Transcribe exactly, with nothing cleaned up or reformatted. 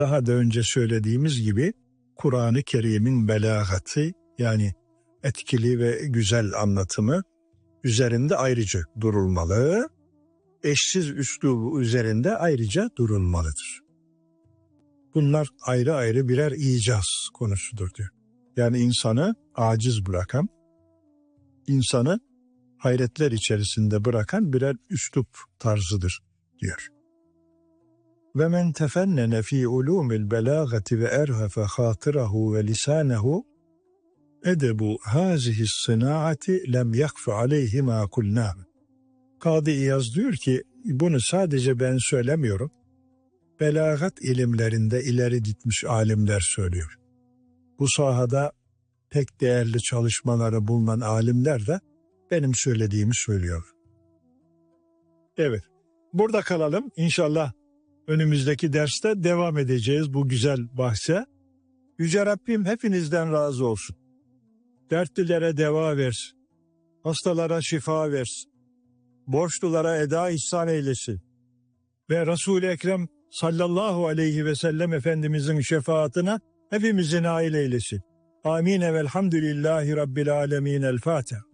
Daha da önce söylediğimiz gibi Kur'an-ı Kerim'in belagatı, yani etkili ve güzel anlatımı üzerinde ayrıca durulmalı, eşsiz üslubu üzerinde ayrıca durulmalıdır. Bunlar ayrı ayrı birer icaz konusudur diyor. Yani insanı aciz bırakan, insanı hayretler içerisinde bırakan birer üslup tarzıdır diyor. Ve men tefennene fi ulumil belagati ve erhefe hatirahu ve lisanehu edebu hazihi sınaati lem yakfe aleyhi ma kulna. Kadı İyaz diyor ki bunu sadece ben söylemiyorum. Belagat ilimlerinde ileri gitmiş alimler söylüyor. Bu sahada pek değerli çalışmaları bulunan alimler de benim söylediğimi söylüyor. Evet, burada kalalım. İnşallah önümüzdeki derste devam edeceğiz bu güzel bahse. Yüce Rabbim hepinizden razı olsun. Dertlilere deva versin. Hastalara şifa versin. Borçlulara eda ihsan eylesin. Ve Resul-i Ekrem sallallahu aleyhi ve sellem Efendimizin şefaatine hepimizi nail eylesin. Amin ve elhamdülillahi rabbil alemin. El Fatiha.